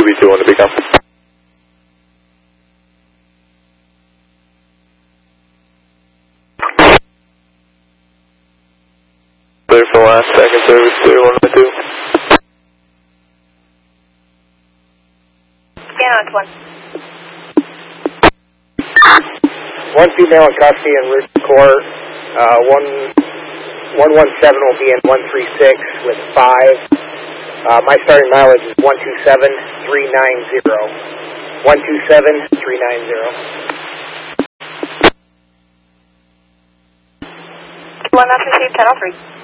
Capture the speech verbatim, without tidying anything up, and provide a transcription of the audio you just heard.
B two one to become. Clear for last second service two one two. Scan on one. One female in custody en route to court. Uh, one one one seven will be in one three six with five. Uh, my starting mileage is one two seven three nine zero. One two seven three nine zero. One that's received ten oh three.